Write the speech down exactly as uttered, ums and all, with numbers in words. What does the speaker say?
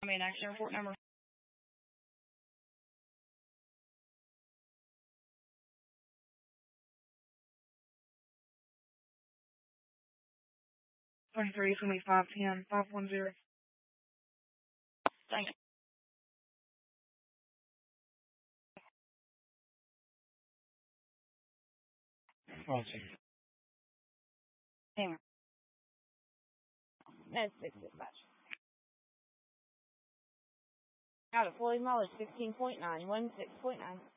Main action report number twenty-three is going to be five ten, five one zero. Thank you. One second. Hammer. That's six dispatch. Out of Floyd Mileage, sixteen point nine, one six point nine.